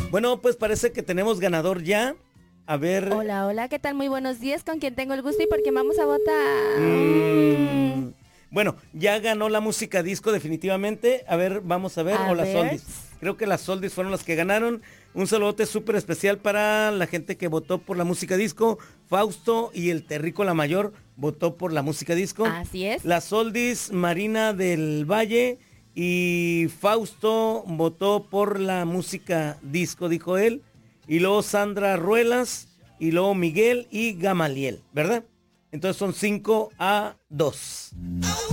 Bueno, pues parece que tenemos ganador ya. A ver. Hola, hola, ¿qué tal? Muy buenos días, ¿con quién tengo el gusto y por qué vamos a votar? Bueno, ya ganó la música disco definitivamente. A ver, vamos a ver. O las oldies. Creo que las oldies fueron las que ganaron. Un saludote súper especial para la gente que votó por la música disco. Fausto y el Terrícola Mayor votó por la música disco. Así es. Las oldies, Marina del Valle y Fausto votó por la música disco, dijo él. Y luego Sandra Ruelas, y luego Miguel y Gamaliel, ¿verdad? Entonces son 5-2.